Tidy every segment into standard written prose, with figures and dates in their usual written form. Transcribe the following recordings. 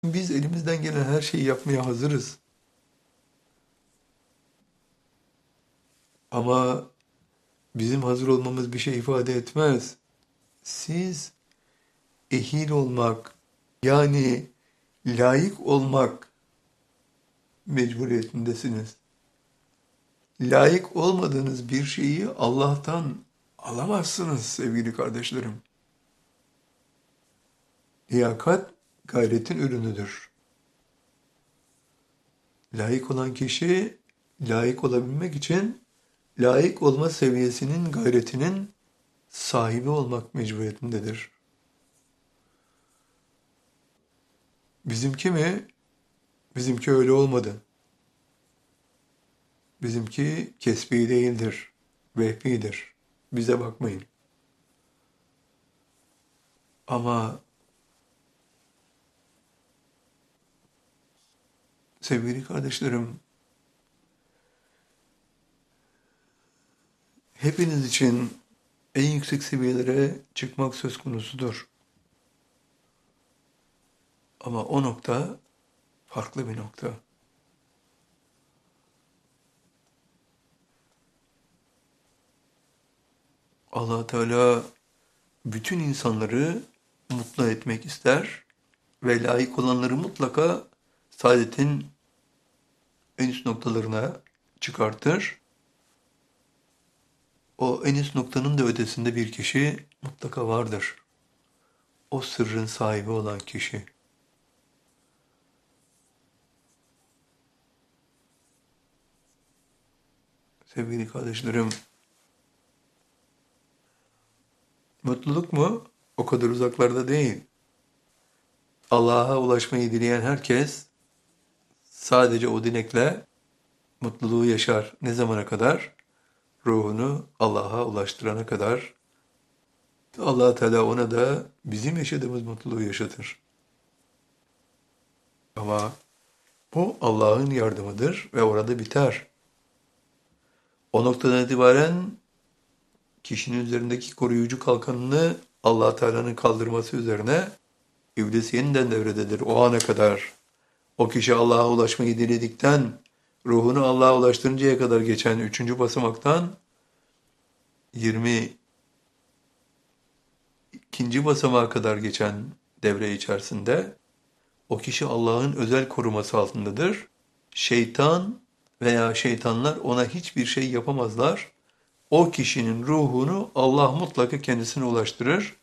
Biz elimizden gelen her şeyi yapmaya hazırız. Ama bizim hazır olmamız bir şey ifade etmez. Siz ehil olmak, yani layık olmak mecburiyetindesiniz. Layık olmadığınız bir şeyi Allah'tan alamazsınız sevgili kardeşlerim. Liyakat gayretin ürünüdür. Layık olan kişi layık olabilmek için layık olma seviyesinin gayretinin sahibi olmak mecburiyetindedir. Bizimki mi? Bizimki öyle olmadı. Bizimki kesbi değildir, vehbidir. Bize bakmayın. Ama sevgili kardeşlerim, hepiniz için en yüksek seviyelere çıkmak söz konusudur. Ama o nokta farklı bir nokta. Allah Teala bütün insanları mutlu etmek ister ve layık olanları mutlaka saadetin en üst noktalarına çıkartır. O en üst noktanın da ötesinde bir kişi mutlaka vardır. O sırrın sahibi olan kişi. Sevgili kardeşlerim, mutluluk mu? O kadar uzaklarda değil. Allah'a ulaşmayı dileyen herkes sadece o dilekle mutluluğu yaşar. Ne zamana kadar? Ruhunu Allah'a ulaştırana kadar. Allah Teala ona da bizim yaşadığımız mutluluğu yaşatır. Ama bu Allah'ın yardımıdır ve orada biter. O noktadan itibaren kişinin üzerindeki koruyucu kalkanını Allah Teala'nın kaldırması üzerine İblis yeniden devrededir o ana kadar. O kişi Allah'a ulaşmayı diledikten, ruhunu Allah'a ulaştırıncaya kadar geçen üçüncü basamaktan 22. basamağa kadar geçen devre içerisinde o kişi Allah'ın özel koruması altındadır. Şeytan veya şeytanlar ona hiçbir şey yapamazlar. O kişinin ruhunu Allah mutlaka kendisine ulaştırır.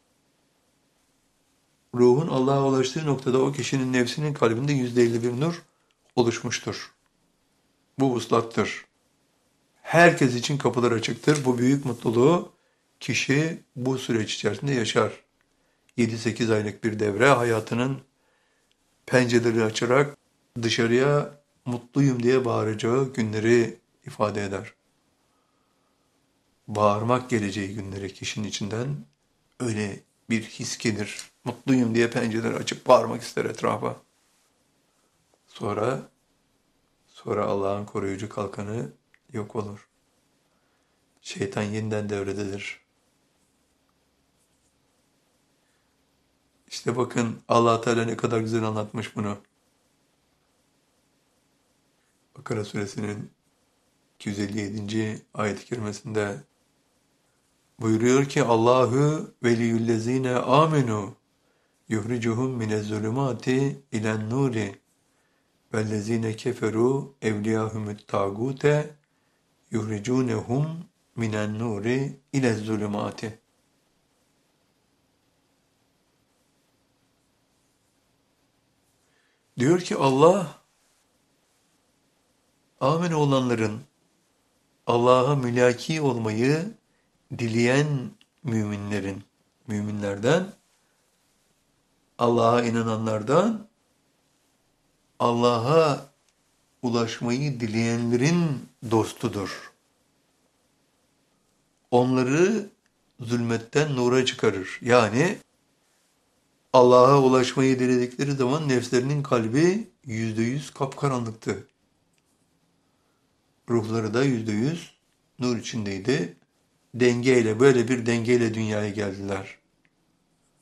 Ruhun Allah'a ulaştığı noktada o kişinin nefsinin kalbinde %51 nur oluşmuştur. Bu vuslattır. Herkes için kapılar açıktır. Bu büyük mutluluğu kişi bu süreç içerisinde yaşar. 7-8 aylık bir devre hayatının pencereleri açarak dışarıya mutluyum diye bağıracağı günleri ifade eder. Bağırmak geleceği günleri kişinin içinden öyle bir his gelir. Mutluyum diye pencereleri açıp bağırmak ister etrafa. Sonra Allah'ın koruyucu kalkanı yok olur. Şeytan yeniden devrededir. İşte bakın Allah Teala ne kadar güzel anlatmış bunu. Bakara suresinin 257. ayet-i kerimesinde buyuruyor ki Allahu veliyyüllezine amenu yuhricuhum minezzulumati ilen nuri vellezine keferu evliyahumut tagute yuhricunehum minen nuri ilezzulumati. Diyor ki Allah, amin olanların Allah'a mülaki olmayı dileyen müminlerden, Allah'a inananlardan, Allah'a ulaşmayı dileyenlerin dostudur. Onları zulmetten nura çıkarır. Yani Allah'a ulaşmayı diledikleri zaman nefslerinin kalbi %100 kapkaranlıktı. Ruhları da %100 nur içindeydi. Böyle bir dengeyle dünyaya geldiler.